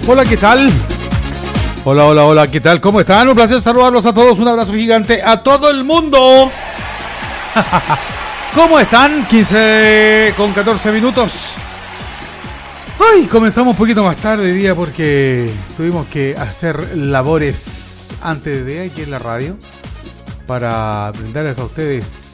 Hola, ¿qué tal? Hola, hola, hola, ¿qué tal? ¿Cómo están? Un placer saludarlos a todos. Un abrazo gigante a todo el mundo. ¿Cómo están? 15 con 14 minutos. Ay, comenzamos un poquito más tarde hoy día porque tuvimos que hacer labores antes de aquí en la radio para brindarles a ustedes